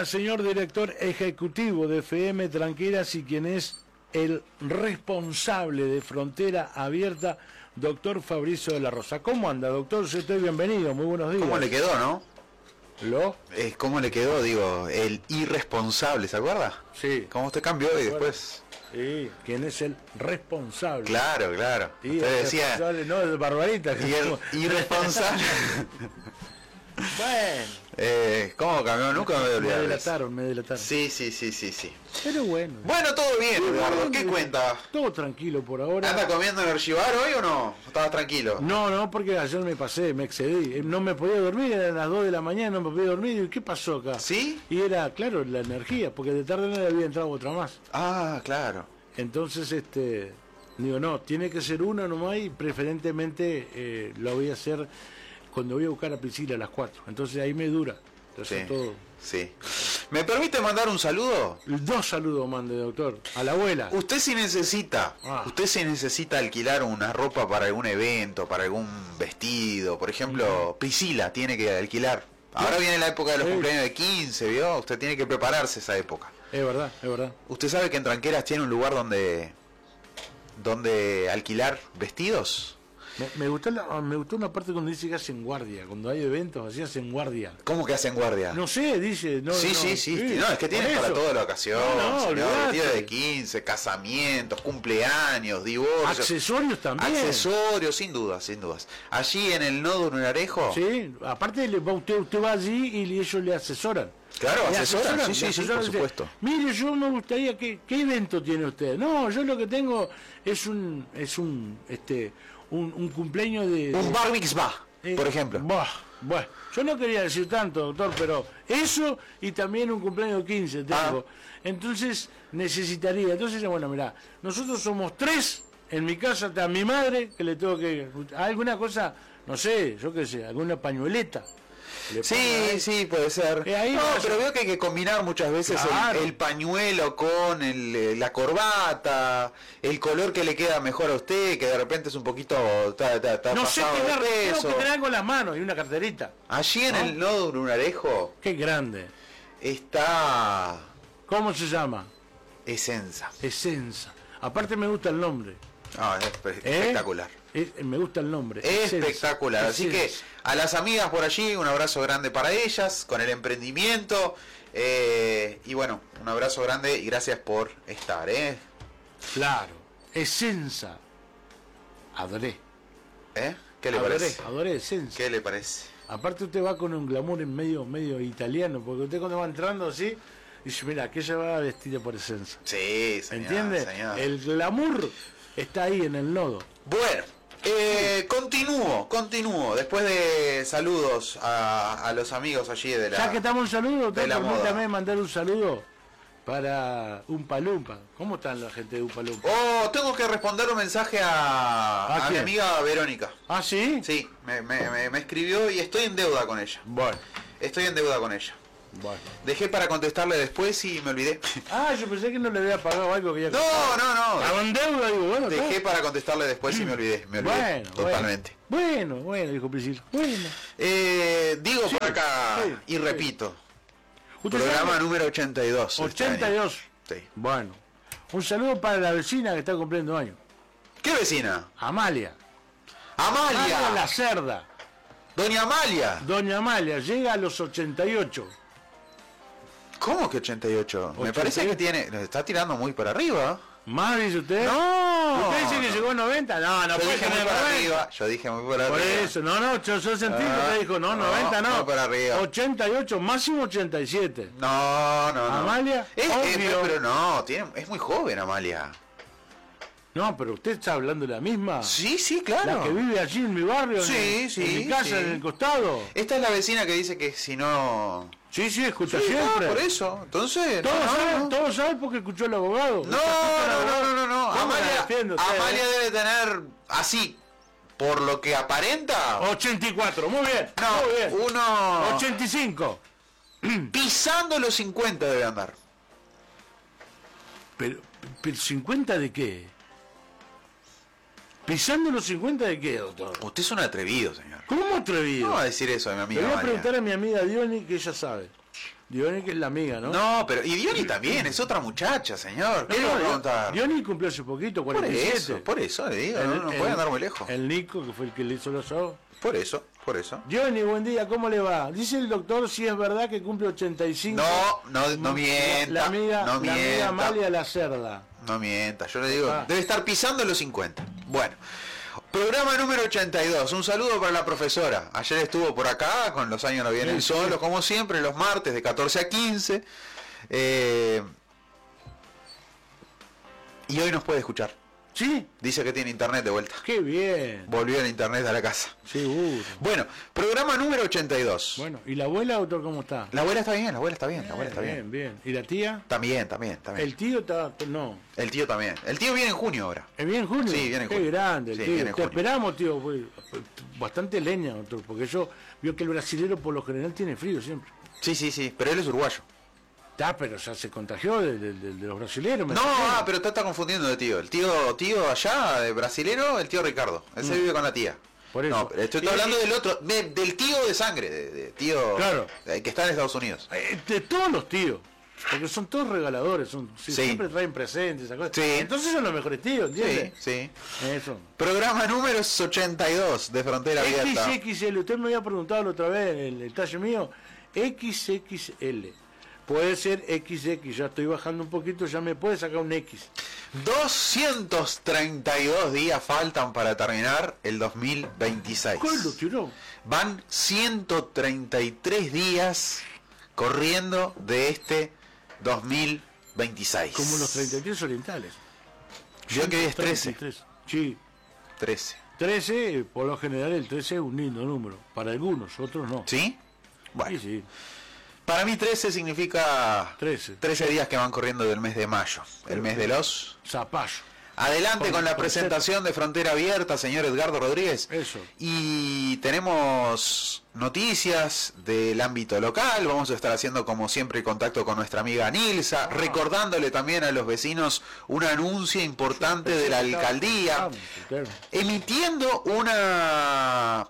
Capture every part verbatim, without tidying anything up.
día, señor director ejecutivo de F M Tranqueras y quien es el responsable de Frontera Abierta, doctor Fabricio de la Rosa. ¿Cómo anda, doctor? Yo estoy bienvenido, muy buenos días. ¿Cómo le quedó, no? ¿Lo? Eh, ¿Cómo le quedó, digo, el irresponsable, ¿se acuerda? Sí. ¿Cómo usted cambió y después? Sí, ¿quién es el responsable? Claro, claro. Sí, usted el decía... responsable, no, el Barbarita. Y el irresponsable... Bueno. Eh, ¿Cómo cambió? Nunca me voy a olvidar. Me delataron, me delataron. Sí, sí, sí, sí, sí. Pero bueno. Bueno, todo bien, Todo Eduardo. bien, ¿Qué bien. cuenta? Todo tranquilo por ahora. ¿Anda comiendo Energibar hoy o no? ¿Estabas tranquilo? No, no, porque ayer me pasé, me excedí. No me podía dormir, eran las dos de la mañana, no me podía dormir. ¿Y qué pasó acá? ¿Sí? Y era, claro, la energía, porque de tarde no le había entrado otra más. Ah, claro. Entonces, este, digo, no, tiene que ser una nomás y preferentemente eh, lo voy a hacer cuando voy a buscar a Priscila a las cuatro. Entonces ahí me dura. Entonces Sí, todo. sí. ¿Me permite mandar un saludo? Dos saludos mande, doctor. A la abuela. Usted si necesita, Ah. usted si necesita alquilar una ropa para algún evento, para algún vestido, por ejemplo, Priscila tiene que alquilar. Ahora viene la época de los Sí. cumpleaños de quince, ¿vio? Usted tiene que prepararse esa época. Es verdad, es verdad. ¿Usted sabe que en Tranqueras tiene un lugar donde donde alquilar vestidos? Me, me gustó la, me gustó una parte cuando dice que hacen guardia. Cuando hay eventos, así hacen guardia. ¿Cómo que hacen guardia? No sé, dice. No, sí, no, sí, sí, No, es que tienen por para eso. toda la ocasión. No, no, señor, olvidate. vestido de quince, casamientos, cumpleaños, divorcios. Accesorios también. Accesorios, sin dudas, sin dudas. Allí en el Nodo Lunarejo. Sí, aparte le va, usted, usted va allí y ellos le asesoran. Claro, Le asesoran, sí, le sí, sí, asesoran, por dice, supuesto. Mire, yo me gustaría que, ¿qué evento tiene usted? No, yo lo que tengo es un, es un, este, un, un cumpleaños de, de Un bar mitzvah, eh, por ejemplo. Buah, bueno, yo no quería decir tanto, doctor, pero eso y también un cumpleaños de quince tengo. Ah. Entonces necesitaría, entonces, bueno, mirá, nosotros somos tres, en mi casa está mi madre, que le tengo que, alguna cosa, no sé, yo qué sé, alguna pañueleta. Le pongo Sí, ahí. sí, puede ser. Eh, ahí no, vas a- pero veo que hay que combinar muchas veces el- Claro. el, pañuelo con el, eh, la corbata, el color que le queda mejor a usted, que de repente es un poquito ta, ta, ta, No sé pasado qué de ver, tengo peso. que tener con las manos y una carterita. Allí en ¿No? el Nodo Lunarejo Qué grande. está ¿Cómo se llama? Esenza. Esenza. Aparte me gusta el nombre. Ah, es espe- ¿Eh? espectacular. Es- me gusta el nombre. Esenza. Espectacular. Así que Esenza. a las amigas por allí, un abrazo grande para ellas, con el emprendimiento. eh, y bueno, un abrazo grande y gracias por estar. ¿eh? Claro. Esenza. Adoré. ¿Eh? ¿Qué le adoré, parece? Adoré Esenza. ¿Qué le parece? Aparte usted va con un glamour en medio, medio italiano, porque usted cuando va entrando así, dice, mira, aquella va vestida por Esenza. Sí, señor. ¿Entiende? señor. El glamour está ahí en el nodo. Bueno, eh, continúo, continúo. Después de saludos a, a los amigos allí de la... Ya que estamos en saludo, de la permítame moda. mandar un saludo para Umpa Lumpa. ¿Cómo están la gente de Umpa Lumpa? Oh, tengo que responder un mensaje a, ¿A a mi quién? amiga Verónica. ¿Ah, sí? Sí, me, me, me, me escribió y estoy en deuda con ella. Bueno, Estoy en deuda con ella. bueno. Dejé para contestarle después y me olvidé. Ah, yo pensé que no le había pagado algo que ya... No, no, no. Estaba en deuda, digo, bueno, está. Dejé para contestarle después y me olvidé. Me olvidé Bueno, totalmente. Bueno, bueno, dijo Priscila. Bueno. Eh, digo Sí, por acá sí, y sí. repito. Usted Programa sabe- número ochenta y dos. este ochenta y dos. año. Sí. Bueno. Un saludo para la vecina que está cumpliendo años. ¿Qué vecina? Amalia. Amalia la Amalia. cerda. Doña Amalia. Doña Amalia llega a los ochenta y ocho. ¿Cómo que ochenta y ocho? Me ochenta y ocho. parece que tiene... Está tirando muy para arriba. ¿Más dice usted? No. ¿Usted dice que llegó a noventa? No, no Yo puede dije muy tener para noventa. arriba. Yo dije muy para Por arriba. eso, no, no, yo, yo sentí que Ah, usted dijo, no, no, noventa no. no, para arriba. ochenta y ocho, máximo ochenta y siete. No, no, no. Amalia, Es, es- obvio. pero no, tiene, es muy joven Amalia. No, pero usted está hablando de la misma. Sí, sí, claro. La que vive allí en mi barrio, en, Sí, el- sí, en mi casa, sí. en el costado. Esta es la vecina que dice que si no... Sí, sí, escucha Sí, siempre. no, por eso. Entonces... Todos no, no, saben, no. todos saben porque escuchó el abogado. No, no, no, no, no, no. ¿Cómo la Amalia, defiende usted, Amalia eh? debe tener así, por lo que aparenta. ochenta y cuatro, muy bien. No, muy bien. uno ochenta y cinco. pisando los cincuenta debe andar. Pero, pero ¿cincuenta de qué? ¿Pisando los cincuenta de qué, doctor? Usted es un atrevido, señor. ¿Cómo atrevido? No va a decir eso de mi Le amiga voy a Amalia. preguntar a mi amiga Diony que ella sabe. Diony que es la amiga, ¿no? No, pero y Diony también, es otra muchacha, señor. ¿Qué le voy a preguntar? Diony cumplió hace poquito, Por cuarenta y siete. eso, por eso le digo, El- no, no el- puede andar muy lejos. El Nico, que fue el que le hizo los ojos. Por eso, por eso. Diony, buen día, ¿cómo le va? Dice el doctor si es verdad que cumple ochenta y cinco. No, no, no mienta, La amiga, no la amiga mienta. Amalia La Cerda. No mienta, yo le digo, Ah. debe estar pisando los cincuenta. Bueno, programa número ochenta y dos, un saludo para la profesora. Ayer estuvo por acá, con Los años no vienen Sí, sí. solos, como siempre, los martes de catorce a quince. Eh, y hoy nos puede escuchar. ¿Sí? Dice que tiene internet de vuelta. Qué bien. Volvió el internet a la casa. Seguro. Bueno, programa número ochenta y dos. Bueno, ¿y la abuela, doctor, cómo está? La abuela está bien, la abuela está bien, la abuela está bien. Bien, bien. ¿Y la tía? También, también, también. El tío está... No. El tío también. El tío viene en junio ahora. ¿Es bien junio? Sí, viene en Qué junio. grande el Sí, tío. viene en Te junio. esperamos, tío. Fue bastante leña, doctor, porque yo veo que el brasilero por lo general tiene frío siempre. Sí, sí, sí, pero él es uruguayo. Está, pero ya se contagió de, de- de- de los brasileros. me No, parece. ah, pero te está confundiendo de tío. El tío, tío allá, de brasilero, el tío Ricardo. Él se vive con la tía. Por eso. No, pero estoy Eh, hablando eh, del otro, de- del tío de sangre, de, de tío Claro. eh, que está en Estados Unidos. Eh, De todos los tíos. Porque son todos regaladores, son, sí, Sí. siempre traen presentes, esas cosas. Sí. Entonces son los mejores tíos, Sí, ¿entiendes? sí. Eso. Programa número ochenta y dos de Frontera Abierta. X X L, usted me había preguntado la otra vez el, el talle mío, X X L. Puede ser X X, ya estoy bajando un poquito, ya me puede sacar un X. doscientos treinta y dos días faltan para terminar el dos mil veintiséis. ¿Cuál lo tiró? Van ciento treinta y tres días corriendo de este dos mil veintiséis. Como los treinta y tres orientales. Yo que hoy es trece. treinta y tres. Sí, trece. trece, por lo general el trece es un lindo número. Para algunos, otros no. ¿Sí? Bueno, Sí, sí, para mí trece significa trece. trece días que van corriendo del mes de mayo, el mes de los... Zapallo. Adelante Con- con la con presentación de Frontera Abierta, señor Edgardo Rodríguez. Eso. Y tenemos noticias del ámbito local. Vamos a estar haciendo, como siempre, contacto con nuestra amiga Nilsa, recordándole también a los vecinos un anuncio importante de la alcaldía, emitiendo una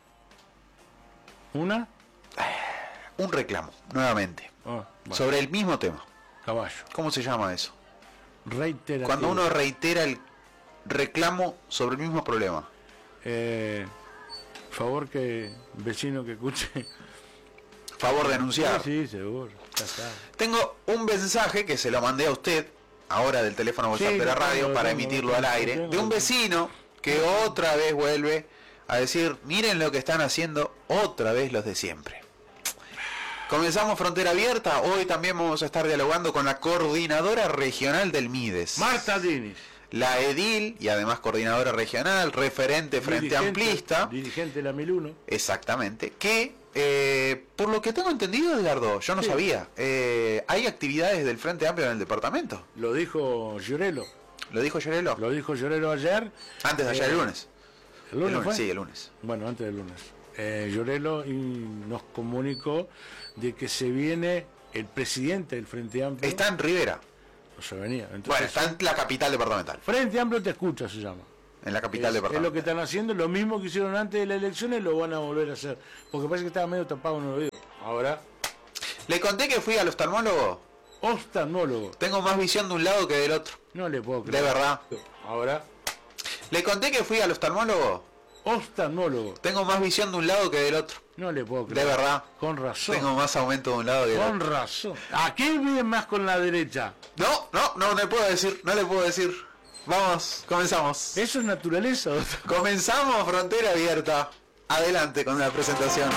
¿Una? un reclamo, nuevamente, Ah, bueno, sobre el mismo tema. caballo. ¿Cómo se llama eso? Reiterativo. Cuando uno reitera el reclamo sobre el mismo problema. Eh, favor que vecino que escuche. Favor de anunciar. Sí, seguro. Ya está. Tengo un mensaje que se lo mandé a usted, ahora del teléfono WhatsApp Sí, de la lo radio, tengo, lo para tengo, emitirlo lo al tengo, aire, lo tengo, de un lo tengo. vecino que otra vez vuelve a decir, miren lo que están haciendo otra vez los de siempre. Comenzamos Frontera Abierta, hoy también vamos a estar dialogando con la coordinadora regional del Mides. Marta Dinis. La edil y además coordinadora regional, referente Frente dirigente- Amplista. Dirigente de la mil uno. Exactamente, que eh, por lo que tengo entendido, Edgardo, yo no Sí. sabía, eh, hay actividades del Frente Amplio en el departamento. Lo dijo Llorelo. ¿Lo dijo Llorelo? Lo dijo Llorelo ayer. Antes de ayer, Eh, el lunes. ¿El lunes, El lunes, fue? sí, el lunes. Bueno, antes del lunes. Eh, Llorelo y nos comunicó de que se viene el presidente del Frente Amplio. Está en Rivera. No se venía. Entonces, Bueno, está en la capital departamental. Frente Amplio te escucha, se llama. En la Es, capital es lo que departamental. están haciendo, lo mismo que hicieron antes de las elecciones, lo van a volver a hacer. Porque parece que estaba medio tapado en el oído. Ahora, Le conté que fui al oftalmólogo. oftalmólogo. Tengo más visión de un lado que del otro. No le puedo De creer. verdad. Ahora, Le conté que fui al oftalmólogo. oftalmólogo. Tengo más visión de un lado que del otro. No le puedo De creer. verdad. Con razón. Tengo más aumento de un lado que del Con otro. razón. ¿A qué viven más con la derecha? No, no, no le puedo decir, no le puedo decir. Vamos, comenzamos. Eso es naturaleza, doctor. Comenzamos Frontera Abierta. Adelante con la presentación.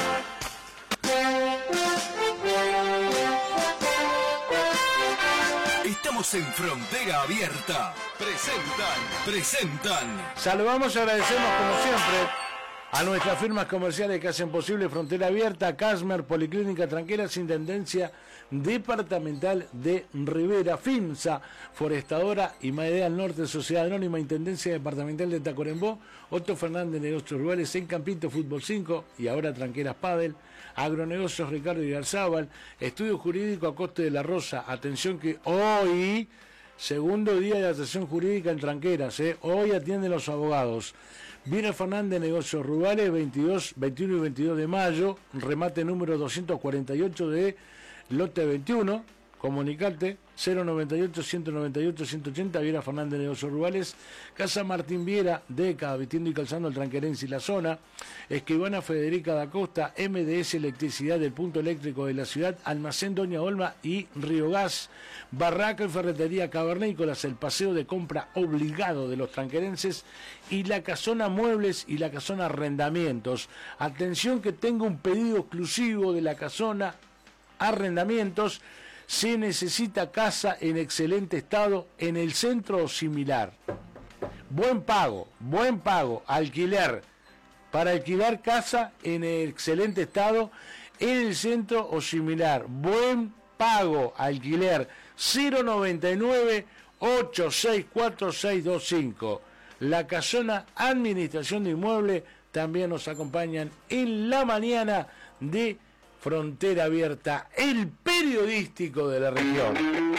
Estamos en Frontera Abierta. Presentan, presentan. Saludamos y agradecemos como siempre a nuestras firmas comerciales que hacen posible Frontera Abierta, Casmer, Policlínica Tranqueras, Intendencia Departamental de Rivera, FIMSA, Forestadora y Maedea al Norte, Sociedad Anónima, Intendencia Departamental de Tacuarembó, Otto Fernández, Negocios Rurales, en Campito, Fútbol cinco y ahora Tranqueras Padel, Agronegocios Ricardo y Garzábal, Estudio Jurídico a Coste de la Rosa. Atención que hoy, segundo día de atención jurídica en Tranqueras, ¿eh? Hoy atienden los abogados. Vina Fernández, Negocios Rurales, veintidós, veintiuno y veintidós de mayo, remate número doscientos cuarenta y ocho de lote veintiuno, comunicate cero noventa y ocho, ciento noventa y ocho, ciento ochenta, Viera Fernández, Negocios Rurales, Casa Martín Viera, Deca, Vistiendo y Calzando el Tranquerense y la zona, Escribana Federica da Costa, M D S Electricidad del Punto Eléctrico de la Ciudad, Almacén Doña Olma y Río Gas, Barraca y Ferretería Cavernícolas, el paseo de compra obligado de los tranquerenses, y la Casona Muebles y la Casona Arrendamientos. Atención que tengo un pedido exclusivo de la Casona Arrendamientos. Se necesita casa en excelente estado en el centro o similar. Buen pago, buen pago, alquiler. Para alquilar casa en excelente estado en el centro o similar. Buen pago, alquiler. cero noventa y nueve, ochenta y seis cuarenta y seis veinticinco. La Casona Administración de Inmuebles también nos acompañan en la mañana de Frontera Abierta, el periodístico de la región.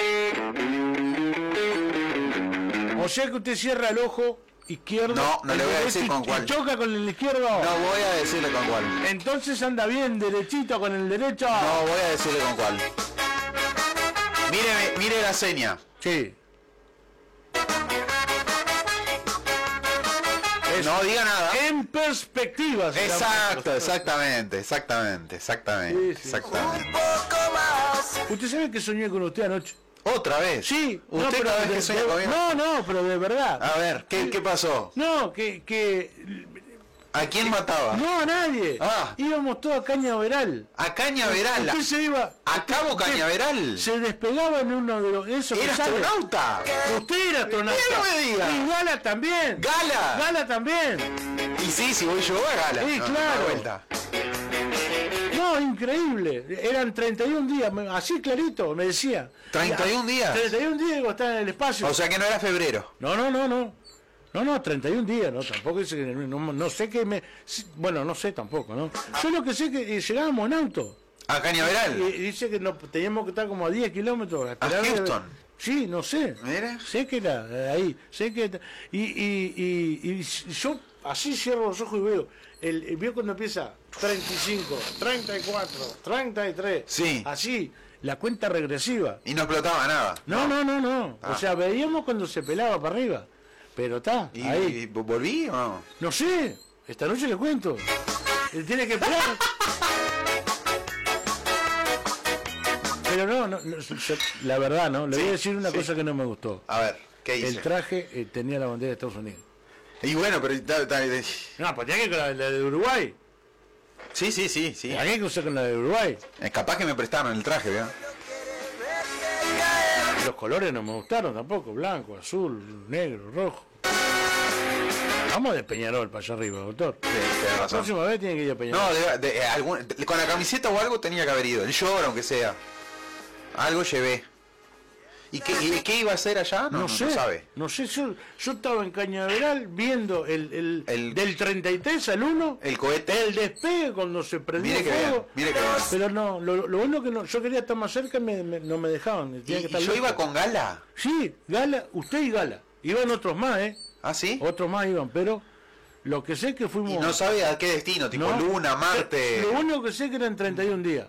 O sea que usted cierra el ojo izquierdo. No, no le voy a decir con y cuál. choca con el izquierdo. No voy a decirle con cuál. Entonces anda bien derechito con el derecho. No voy a decirle con cuál. Mire, mire la seña. Sí. No diga nada. En perspectiva. se Exacto, llama. exactamente, exactamente, exactamente, Sí, sí. exactamente. ¿Usted sabe que soñé con usted anoche? ¿Otra vez? Sí. ¿Usted no, pero cada vez de- que sueña de- conmigo? No, no, pero de verdad. A ver, ¿qué, qué pasó? No, que, que... ¿A quién mataba? No, a nadie. Ah. Íbamos todos a Cañaveral. A Cañaveral. Usted se iba... ¿A Cabo usted Cañaveral? Se despegaba en uno de los... Eso que ¿Era sale. astronauta? Usted era astronauta. ¿Qué no me diga? Y Gala también. ¿Gala? Gala también. Y sí, si voy yo a Gala. Sí, No, claro. da vuelta. No, increíble. Eran treinta y un días, me- así clarito, me decía. ¿treinta y un días? treinta y un días digo, está en el espacio. O sea que no era febrero. No, no, no, no. No, no, treinta y un días, no, tampoco dice que no, no sé que me... si- Bueno, no sé tampoco, ¿no? Yo lo que sé que eh, llegábamos en auto. A Cañaveral. Y, y dice que no, teníamos que estar como a diez kilómetros. ¿A esperar que- Houston? Sí, no sé. Mira. Sé que era eh, ahí. Sé que... Y, y, y, y yo así cierro los ojos y veo. El, el veo cuando empieza treinta y cinco, treinta y cuatro, treinta y tres. Sí. Así, la cuenta regresiva. Y no explotaba nada. No, no, no, no. Ah. O sea, veíamos cuando se pelaba para arriba. Pero está, ¿Y, ahí. y volví o no? No sé, esta noche le cuento. Él tiene que esperar. Pero no, no, no, se- la verdad, ¿no? Le Sí, voy a decir una sí. cosa que no me gustó. A ver, ¿qué dice? El traje eh, tenía la bandera de Estados Unidos. Y bueno, pero... ta- ta- No, pues tenía que ir con la, la de Uruguay. Sí, sí, sí, sí. Tenía que usar con la de Uruguay. Es capaz que me prestaron el traje, ¿verdad? Los colores no me gustaron tampoco. Blanco, azul, negro, rojo. Vamos de Peñarol para allá arriba, doctor. Sí, tenés La razón. próxima vez tiene que ir a Peñarol. No, de, de- eh, algún- de- con la camiseta o algo tenía que haber ido. El short, aunque sea. Algo llevé. ¿Y qué, y qué iba a hacer allá? No, No, no, sé, no sabe. no sé, yo, yo estaba en Cañaveral viendo el, el, El- del treinta y tres al uno, El cohete. el despegue cuando se prendió Mire que bien, fuego. mire que bien. Pero no, lo, lo bueno que no, yo quería estar más cerca y me, me- no me dejaban. Y, tenía que y estar yo lejos. iba con Gala. Sí, Gala, usted y Gala. Iban otros más, ¿eh? ¿Ah, sí? Otros más iban, pero lo que sé que fuimos... Y no sabe a qué destino, tipo No, Luna, Marte. Lo único que sé que eran treinta y un días.